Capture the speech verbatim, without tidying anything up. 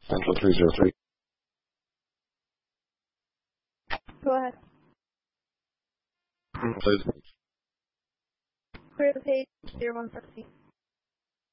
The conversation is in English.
Central three zero three. Go ahead. Please. Clear the page zero one four C.